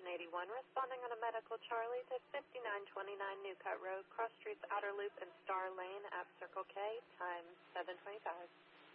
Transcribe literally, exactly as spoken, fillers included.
eighty-one, responding on a medical Charlie to fifty-nine twenty-nine Newcut Road, Cross Streets Outer Loop and Star Lane at Circle K, time seven twenty-five.